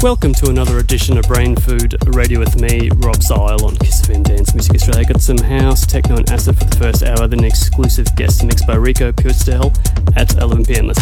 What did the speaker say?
Welcome to another edition of Brain Food Radio with me, Rob Zile on Kiss FM Dance Music Australia. Got some house, techno and acid for the first hour, then an exclusive guest mix by Rico Purstel at 11 PM. Let's